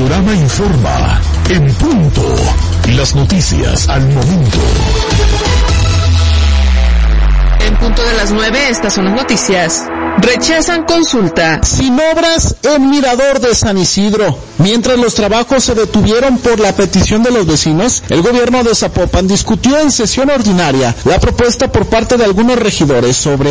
Panorama Informa. En punto. Las noticias al momento. En punto de las 9, estas son las noticias. Rechazan consulta. Sin obras en Mirador de San Isidro. Mientras los trabajos se detuvieron por la petición de los vecinos, el gobierno de Zapopan discutió en sesión ordinaria la propuesta por parte de algunos regidores sobre